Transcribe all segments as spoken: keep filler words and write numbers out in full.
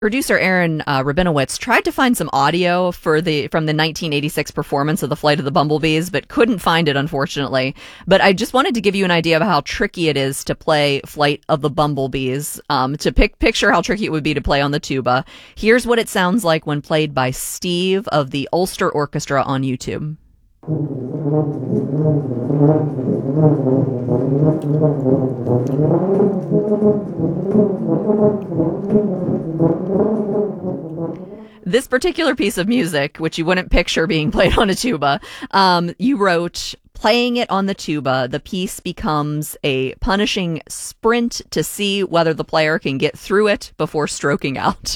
Producer Aaron uh, Rabinowitz tried to find some audio for the from the nineteen eighty-six performance of The Flight of the Bumblebees, but couldn't find it, unfortunately. But I just wanted to give you an idea of how tricky it is to play Flight of the Bumblebees. Um, to pic- picture how tricky it would be to play on the tuba. Here's what it sounds like when played by Steve of the Ulster Orchestra on YouTube. This particular piece of music, which you wouldn't picture being played on a tuba, um, you wrote, playing it on the tuba, the piece becomes a punishing sprint to see whether the player can get through it before stroking out.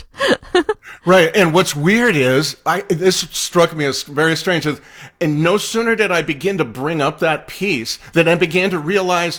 Right. And what's weird is, I this struck me as very strange. And no sooner did I begin to bring up that piece than I began to realize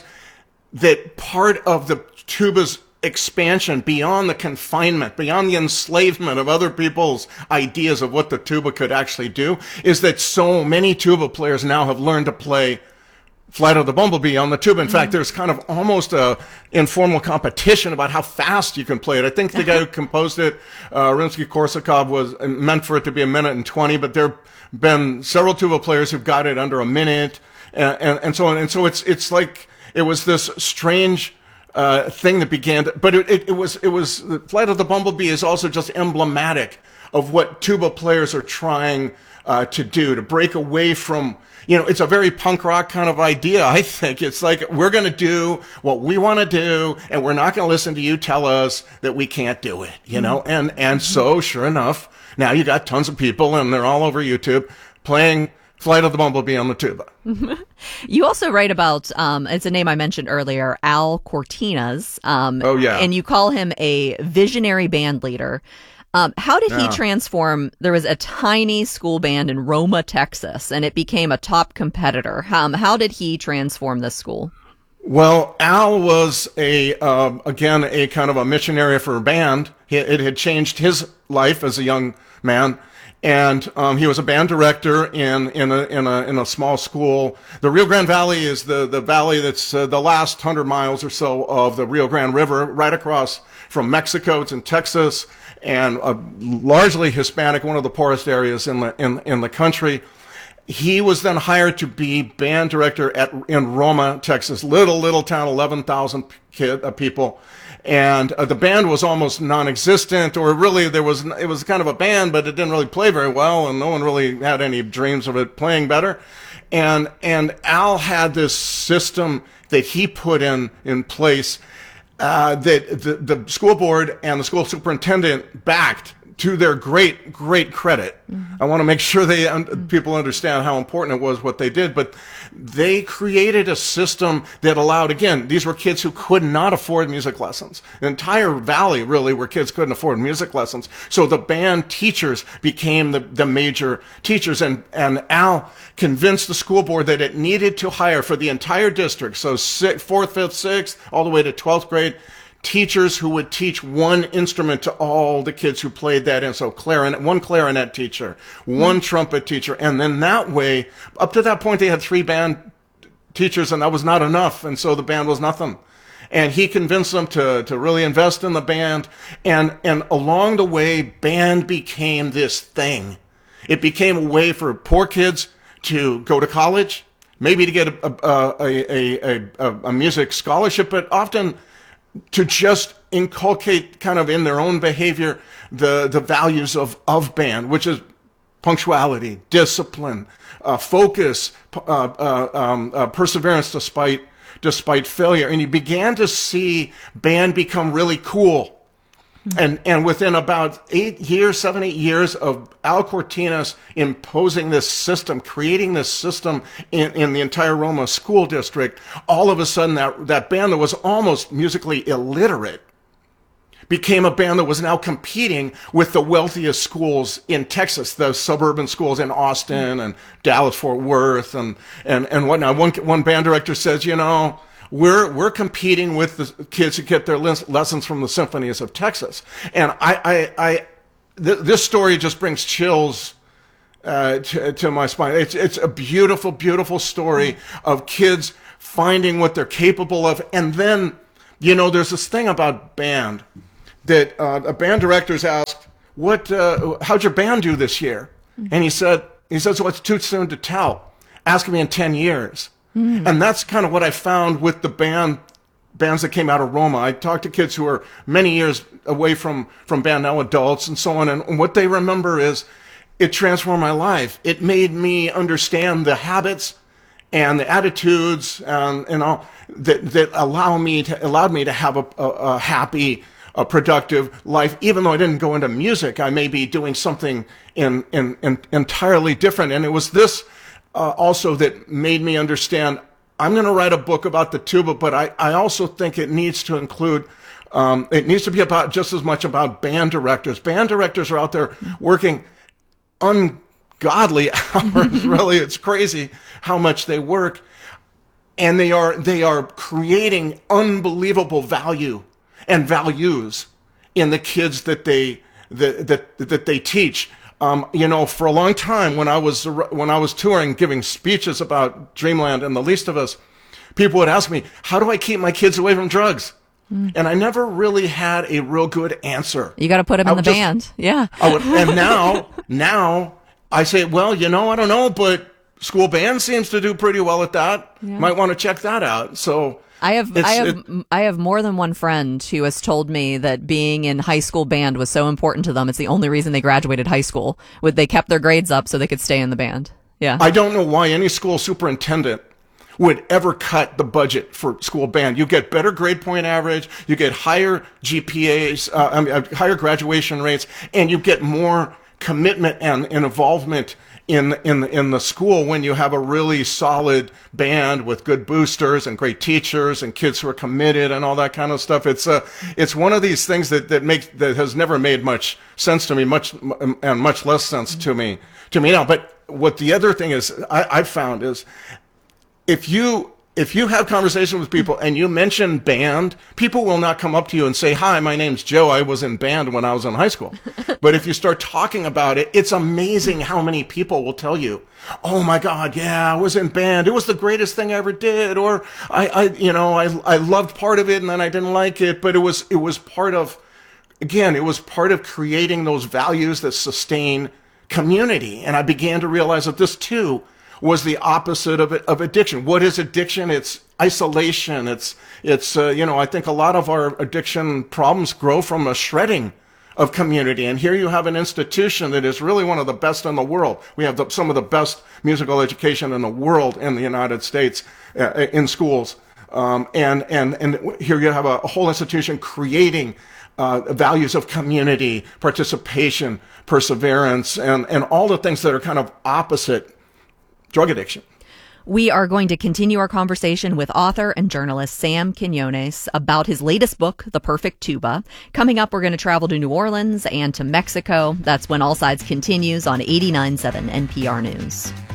that part of the tuba's expansion beyond the confinement, beyond the enslavement of other people's ideas of what the tuba could actually do, is that so many tuba players now have learned to play Flight of the Bumblebee on the tuba. In mm-hmm. fact, there's kind of almost a informal competition about how fast you can play it. I think the guy who composed it, uh, Rimsky-Korsakov, was meant for it to be a minute and twenty, but there have been several tuba players who've got it under a minute, and, and, and so on. And so it's it's like it was this strange uh, thing that began to, but it, it, it was it was the Flight of the Bumblebee is also just emblematic of what tuba players are trying uh, to do, to break away from. You know, it's a very punk rock kind of idea, I think. It's like, we're going to do what we want to do, and we're not going to listen to you tell us that we can't do it, you know? And, and so, sure enough, now you got tons of people, and they're all over YouTube, playing Flight of the Bumblebee on the tuba. You also write about, um, it's a name I mentioned earlier, Al Cortinas. Um, oh, yeah. And you call him a visionary band leader. Um, how did yeah. he transform? There was a tiny school band in Roma, Texas, and it became a top competitor. Um, how did he transform this school? Well, Al was a um, again a kind of a missionary for a band. He, it had changed his life as a young man, and um, he was a band director in in a in a in a small school. The Rio Grande Valley is the the valley that's uh, the last hundred miles or so of the Rio Grande River, right across from Mexico. It's in Texas. And uh, largely Hispanic, one of the poorest areas in the in in the country. He was then hired to be band director at in Roma, Texas, little little town, eleven thousand kid uh, people, and uh, the band was almost non-existent, or really there was it was kind of a band, but it didn't really play very well, and no one really had any dreams of it playing better. And and Al had this system that he put in in place. Uh, that the, the school board and the school superintendent backed to their great, great credit. Mm-hmm. I want to make sure they un- people understand how important it was what they did, but they created a system that allowed, again, these were kids who could not afford music lessons. The entire valley, really, where kids couldn't afford music lessons. So the band teachers became the, the major teachers, and, and Al convinced the school board that it needed to hire for the entire district, so sixth, fourth, fifth, sixth, all the way to twelfth grade, teachers who would teach one instrument to all the kids who played that in. So clarinet, one clarinet teacher, one mm-hmm. trumpet teacher. And then that way, up to that point, they had three band teachers, and that was not enough. And so the band was nothing. And he convinced them to, to really invest in the band. And, and along the way, band became this thing. It became a way for poor kids to go to college, maybe to get a, a, a, a, a, a music scholarship, but often to just inculcate kind of in their own behavior the, the values of, of band, which is punctuality, discipline, uh, focus, uh, uh, um, uh, perseverance despite, despite failure. And you began to see band become really cool. And and within about eight years, seven, eight years of Al Cortinas imposing this system, creating this system in, in the entire Roma school district, all of a sudden that, that band that was almost musically illiterate became a band that was now competing with the wealthiest schools in Texas, the suburban schools in Austin and Dallas, Fort Worth, and, and, and whatnot. One, one band director says, you know, We're we're competing with the kids who get their les- lessons from the symphonies of Texas, and I I, I th- this story just brings chills uh, to, to my spine. It's it's a beautiful beautiful story of kids finding what they're capable of, and then you know there's this thing about band that uh, a band director's asked, "What? Uh, how'd your band do this year?" Mm-hmm. And he said, "He says, well, it's too soon to tell. Ask me in ten years." Mm-hmm. And that's kind of what I found with the band bands that came out of Roma. I talked to kids who are many years away from from band, now adults and so on, and what they remember is it transformed my life. It made me understand the habits and the attitudes and and all that that allow me to allowed me to have a, a, a happy, a productive life. Even though I didn't go into music, I may be doing something in in, in entirely different. And it was this uh, also that made me understand. I'm going to write a book about the tuba, but I, I also think it needs to include, um, it needs to be about just as much about band directors. Band directors are out there working ungodly hours. Really, it's crazy how much they work, and they are they are creating unbelievable value and values in the kids that they that that, that they teach. Um, you know, for a long time when I was when I was touring, giving speeches about Dreamland and The Least of Us, people would ask me, "How do I keep my kids away from drugs?" Mm. And I never really had a real good answer. You got to put them in the just, band, yeah. I would, and now, now I say, well, you know, I don't know, but school band seems to do pretty well at that. Yeah. Might want to check that out. So. I have I have it, I have more than one friend who has told me that being in high school band was so important to them. It's the only reason they graduated high school. They kept their grades up so they could stay in the band. Yeah. I don't know why any school superintendent would ever cut the budget for school band. You get better grade point average, you get higher G P As, uh, I mean, higher graduation rates, and you get more commitment and, and involvement in in in the school when you have a really solid band with good boosters and great teachers and kids who are committed and all that kind of stuff. It's a it's one of these things that that makes that has never made much sense to me, much and much less sense to me to me now. But what the other thing is, I, I've found is if you if you have conversations with people and you mention band, people will not come up to you and say, "Hi, my name's Joe. I was in band when I was in high school." But if you start talking about it, it's amazing how many people will tell you, "Oh my God, yeah, I was in band. It was the greatest thing I ever did." Or I, I you know, I, I loved part of it and then I didn't like it, but it was, it was part of, again, it was part of creating those values that sustain community. And I began to realize that this too was the opposite of of addiction. What is addiction? It's isolation. It's it's uh, you know, I think a lot of our addiction problems grow from a shredding of community. And here you have an institution that is really one of the best in the world. We have the, some of the best musical education in the world in the United States uh, in schools. Um, and and and here you have a, a whole institution creating uh, values of community, participation, perseverance, and and all the things that are kind of opposite drug addiction. We are going to continue our conversation with author and journalist Sam Quinones about his latest book, The Perfect Tuba. Coming up, we're going to travel to New Orleans and to Mexico. That's when All Sides continues on eighty-nine point seven N P R News.